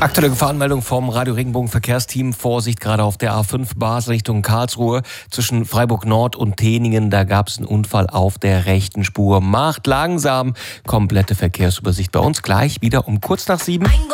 Aktuelle Gefahrenmeldung vom Radio Regenbogen Verkehrsteam. Vorsicht gerade auf der A5 Basel Richtung Karlsruhe zwischen Freiburg Nord und Teningen. Da gab es einen Unfall auf der rechten Spur. Macht langsam. Komplette Verkehrsübersicht bei uns gleich wieder um kurz nach 7.